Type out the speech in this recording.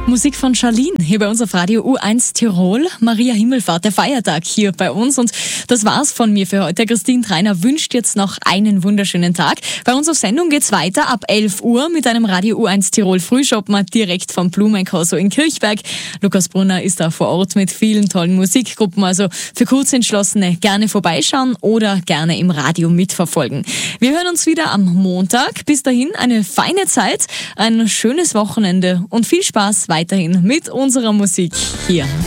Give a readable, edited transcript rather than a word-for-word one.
Musik von Charlene hier bei uns auf Radio U1 Tirol. Maria Himmelfahrt, der Feiertag hier bei uns. Und das war's von mir für heute. Christine Treiner wünscht jetzt noch einen wunderschönen Tag. Bei uns auf Sendung geht's weiter ab 11 Uhr mit einem Radio U1 Tirol Frühschoppen direkt vom Blumenkorso in Kirchberg. Lukas Brunner ist da vor Ort mit vielen tollen Musikgruppen. Also für Kurzentschlossene gerne vorbeischauen oder gerne im Radio mitverfolgen. Wir hören uns wieder am Montag. Bis dahin eine feine Zeit, ein schönes Wochenende und viel Spaß weiterhin mit unserer Musik hier